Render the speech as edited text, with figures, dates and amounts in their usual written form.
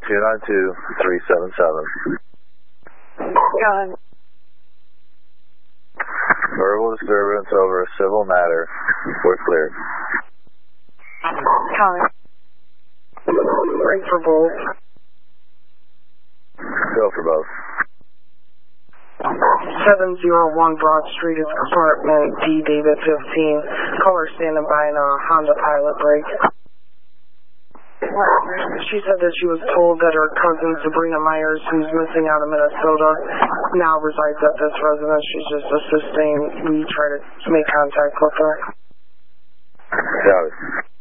292-377. Got it. Verbal disturbance over a civil matter. We're cleared. Got it. Break for both. Go for both. 701 Broad Street is apartment D, David 15. Caller standing by in a Honda Pilot break. She said that she was told that her cousin Sabrina Myers, who's missing out of Minnesota, now resides at this residence. She's just assisting. We try to make contact with her. Got it.